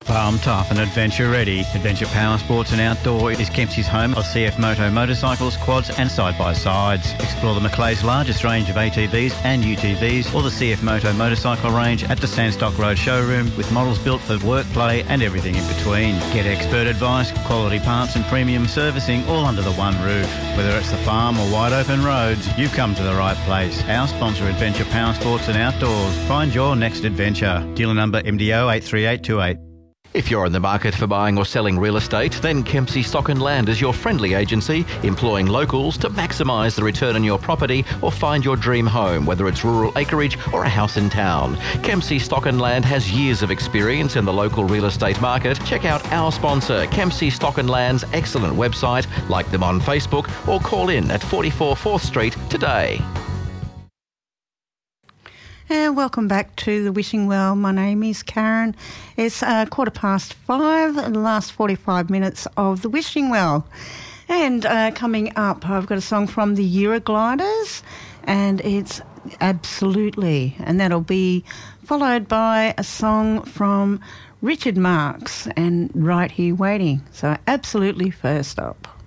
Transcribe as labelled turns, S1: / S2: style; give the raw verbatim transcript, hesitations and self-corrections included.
S1: Farm tough and adventure ready, Adventure Power Sports and Outdoor is Kempsey's home of C F Moto motorcycles, quads and side-by-sides. Explore the Macleay's largest range of A T Vs and U T Vs or the C F Moto motorcycle range at the Sandstock Road showroom with models built for work, play and everything in between. Get expert advice, quality parts and premium servicing all under the one roof. Whether it's the farm or wide open roads, you've come to the right place. Our sponsor, Adventure Power Sports and Outdoors. Find your next adventure. Dealer number M D O eight three eight two eight.
S2: If you're in the market for buying or selling real estate, then Kempsey Stock and Land is your friendly agency, employing locals to maximise the return on your property or find your dream home, whether it's rural acreage or a house in town. Kempsey Stock and Land has years of experience in the local real estate market. Check out our sponsor, Kempsey Stock and Land's excellent website, like them on Facebook or call in at forty-four fourth Street today.
S3: And welcome back to the Wishing Well. My name is Karen. It's uh, quarter past five and the last forty-five minutes of the Wishing Well. And uh, coming up, I've got a song from the Eurogliders and it's Absolutely. And that'll be followed by a song from Richard Marx and Right Here Waiting. So Absolutely first up.